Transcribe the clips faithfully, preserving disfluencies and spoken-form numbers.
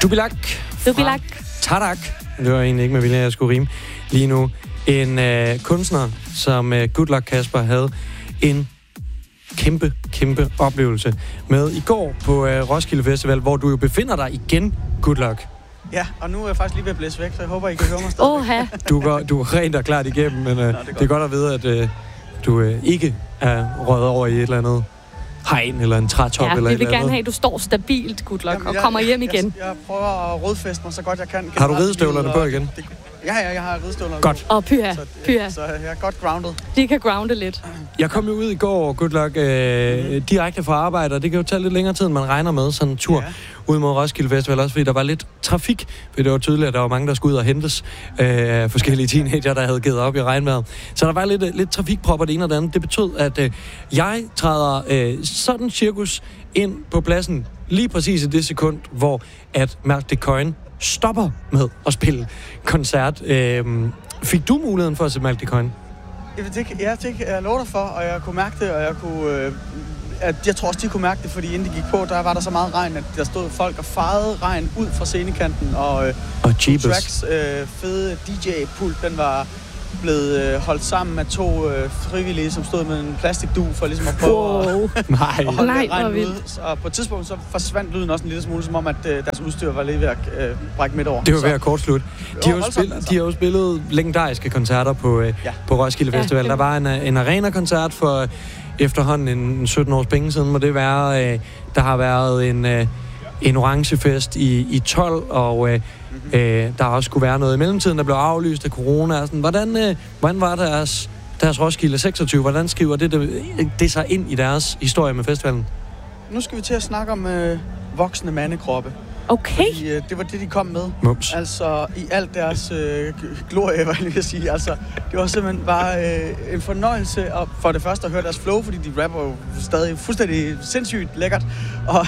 Dubilak. Dubilak. Tadak. Det var egentlig ikke med vilje, jeg skulle rime lige nu. En øh, kunstner, som øh, Good Luck Casper havde en kæmpe, kæmpe oplevelse med i går på øh, Roskilde Festival, hvor du jo befinder dig igen, Good Luck. Ja, og nu er jeg faktisk lige ved at blæse væk, så jeg håber, I kan høre mig stadig. Oha. Du går, du er rent og klart igennem, men øh, Nå, det, er det er godt at vide, at øh, du øh, ikke er røget over i et eller andet hegn eller en trætop ja, eller et eller andet. vi vil gerne have, at du står stabilt, Good Luck, Jamen, og jeg, kommer hjem igen. Jeg, jeg prøver at rådfeste mig så godt jeg kan. Har du ridestøvlerne på igen? Det, ja, ja, jeg har ridestøvlerne godt. Og pyha, så, pyha. Så jeg er godt grounded. De kan grounde lidt. Jeg kom jo ud i går, Good Luck, øh, mm-hmm. direkte fra arbejde, og det kan jo tage lidt længere tid, end man regner med, sådan en tur ja. ud mod Roskilde Festival, også fordi der var lidt trafik, fordi det var tydeligt, at der var mange, der skulle ud og hentes øh, forskellige teenager, der havde givet op i regnvejret. Så der var lidt, lidt trafikpropper det ene og det andet. Det betød, at øh, jeg træder øh, sådan cirkus ind på pladsen lige præcis i det sekund, hvor at Malk de Koijn stopper med at spille koncert. Øh, fik du muligheden for at se Malk de Koijn? Jeg, det, jeg, det, jeg lover dig for, og jeg kunne mærke det, og jeg kunne... Øh, at jeg tror også, de kunne mærke det, fordi inden de gik på, der var der så meget regn, at der stod folk og farede regn ud fra scenekanten, og, øh, og Tracks øh, fede D J-pult, den var blevet øh, holdt sammen med to øh, frivillige, som stod med en plastikdug for ligesom at prøve wow. at, Nej. at holde Nej, regn ude. Og på et tidspunkt så forsvandt lyden også en lille smule, som om at øh, deres udstyr var lige ved at øh, brække midt over. Det var ved at kortslutte. De har jo voldsomt, spillet, altså. de har jo spillet legendariske koncerter på, øh, ja. på Roskilde Festival. Ja, der var en, en arena-koncert for efterhånden en sytten års penge siden, må det være. Øh, der har været en, øh, en orangefest i, i tolv, og øh, mm-hmm. øh, der også skulle være noget i mellemtiden, der blev aflyst af corona. Og sådan. Hvordan, øh, hvordan var deres, deres Roskilde seksogtyve? Hvordan skriver det, det, det sig ind i deres historie med festivalen? Nu skal vi til at snakke om øh, voksne mandekroppe. Okay. Fordi, øh, det var det, de kom med. Mums. Altså, i alt deres øh, glorie, hvad jeg vil sige. Altså, det var simpelthen bare øh, en fornøjelse at, for det første at høre deres flow, fordi de rapper jo stadig fuldstændig sindssygt lækkert. Og,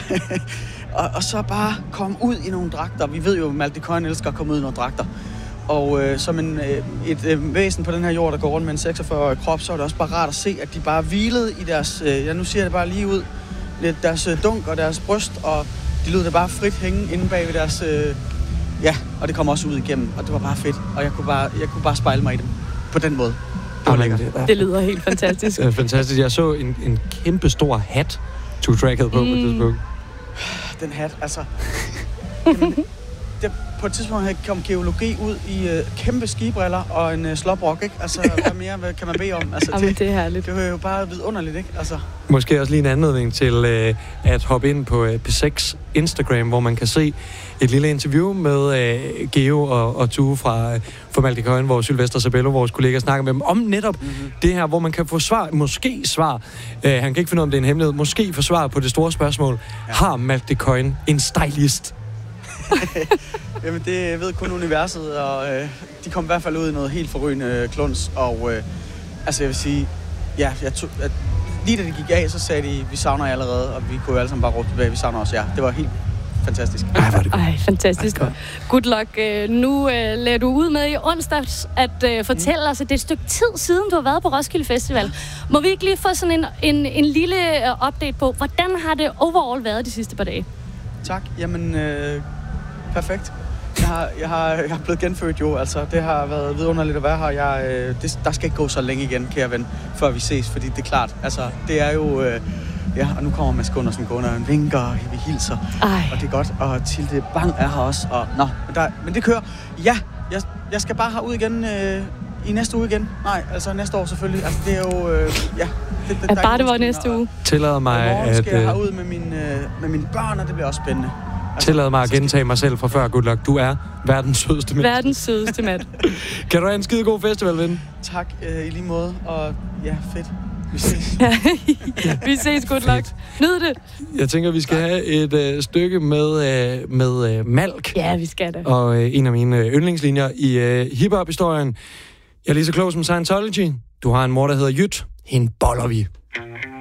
og, og så bare komme ud i nogle dragter. Vi ved jo, at Malk de Koijn elsker at komme ud i nogle dragter. Og øh, som en, øh, et øh, væsen på den her jord, der går rundt med en seksogfyrre-årig krop, så er det også bare rart at se, at de bare hvilede i deres, øh, ja nu siger jeg det bare lige ud, lidt deres øh, dunk og deres bryst, og de lød det bare frit hænge inde bag ved deres... Øh, ja, og det kom også ud igennem, og det var bare fedt. Og jeg kunne bare, jeg kunne bare spejle mig i dem på den måde. Det var lækkert. Det, det lyder helt fantastisk. Det er fantastisk. Jeg så en, en kæmpe stor hat, two-tracket på mm. på et tidspunkt. Den hat, altså... Jamen, det, på et tidspunkt kom geologi ud i øh, kæmpe skibriller og en øh, slåbrok, ikke? Altså, hvad mere hvad kan man bede om? Altså, Jamen, det er herligt. Det var jo bare vidunderligt, ikke? Altså... Måske også lige en anledning til øh, at hoppe ind på øh, P seks Instagram, hvor man kan se et lille interview med øh, Geo og, og Tue fra, øh, fra Malk de Koijn, hvor Sylvester Sabello, vores kollega, snakker med dem om netop mm-hmm. det her, hvor man kan få svar, måske svar, øh, han kan ikke finde ud af, om det er en hemmelighed, måske få svar på det store spørgsmål, ja. Har Malk de Koijn en stylist? Jamen, det ved kun universet, og øh, de kom i hvert fald ud i noget helt forrygende øh, kluns, og øh, altså jeg vil sige, ja, jeg tog, at, lige da de gik af, så sagde de, vi savner jer allerede, og vi kunne jo alle sammen bare råbe tilbage, vi savner os jer. Det var helt fantastisk. Ej, var det godt. Ej, fantastisk. Ej, Good Luck. Nu øh, lader du ud med i onsdags at øh, fortælle mm. os, at det er et stykke tid siden, du har været på Roskilde Festival. Må vi ikke lige få sådan en, en, en lille uh, update på, hvordan har det overall været de sidste par dage? Tak. Jamen, øh, perfekt. Jeg har, jeg, har, jeg har blevet genfødt jo, altså det har været vidunderligt at være her. Jeg, øh, det, der skal ikke gå så længe igen, kære ven, før vi ses, fordi det er klart, altså det er jo, øh, ja, og nu kommer Mads Gundersen gående, og han vinker, og vi hilser, Ej. og det er godt, og Tilde Bang er her også, og nå, men, der, men det kører, ja, jeg, jeg skal bare herud igen øh, i næste uge igen, nej, altså næste år selvfølgelig, altså det er jo, øh, ja. Det, det, at bare det var næste uge. Tillader mig, at... I morgen skal at, jeg herud med, min, øh, med mine børn, og det bliver også spændende. Altså, tillad mig at gentage mig selv fra før, Good Luck. Du er verdens sødeste mand. Verdens sødeste mand. Kan du have en skide god festival, ven? Tak, øh, i lige måde. Og ja, fedt. Vi ses. Vi ses, Good Luck. Nyd det. Jeg tænker, vi skal have et øh, stykke med, øh, med øh, Malk. Ja, vi skal det. Og øh, en af mine øh, yndlingslinjer i øh, hiphop-historien. Jeg er lige så klog som Scientology. Du har en mor, der hedder Jyt. Hende boller vi.